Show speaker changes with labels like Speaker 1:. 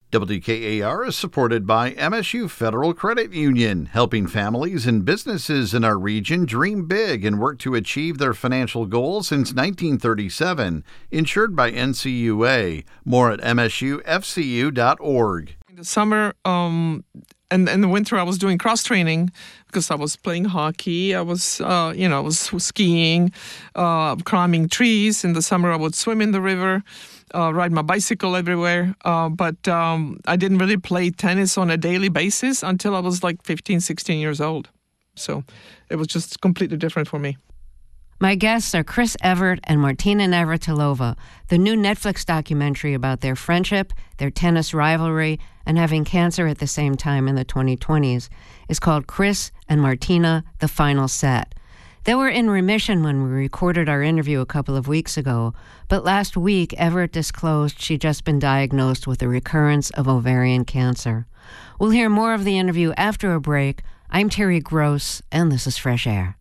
Speaker 1: WKAR is supported by MSU Federal Credit Union, helping families and businesses in our region dream big and work to achieve their financial goals since 1937. Insured by NCUA. More at msufcu.org.
Speaker 2: In the summer and in the winter, I was doing cross training because I was playing hockey. I was, I was skiing, climbing trees. In the summer, I would swim in the river. Ride my bicycle everywhere. But I didn't really play tennis on a daily basis until I was like 15, 16 years old. So it was just completely different for me.
Speaker 3: My guests are Chris Evert and Martina Navratilova. The new Netflix documentary about their friendship, their tennis rivalry, and having cancer at the same time in the 2020s is called Chris and Martina, The Final Set. They were in remission when we recorded our interview a couple of weeks ago, but last week Everett disclosed she'd just been diagnosed with a recurrence of ovarian cancer. We'll hear more of the interview after a break. I'm Terry Gross, and this is Fresh Air.